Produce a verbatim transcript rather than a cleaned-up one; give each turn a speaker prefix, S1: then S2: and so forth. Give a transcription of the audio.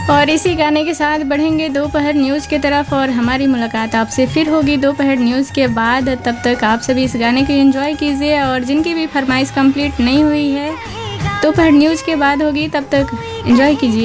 S1: और इसी गाने के साथ बढ़ेंगे दोपहर न्यूज़ की तरफ और हमारी मुलाकात आपसे फिर होगी दोपहर न्यूज़ के बाद। तब तक आप सभी इस गाने को एंजॉय कीजिए और जिनकी भी फरमाइश कंप्लीट नहीं हुई है दोपहर न्यूज़ के बाद होगी, तब तक एंजॉय कीजिए।